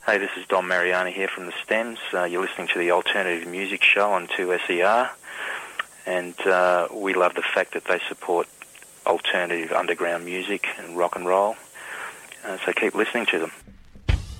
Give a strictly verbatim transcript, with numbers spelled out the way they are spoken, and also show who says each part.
Speaker 1: Hey, this is Don Mariani here from the Stems. Uh, you're listening to the Alternative Music Show on two S E R, and uh, we love the fact that they support alternative underground music and rock and roll, uh, so keep listening to them.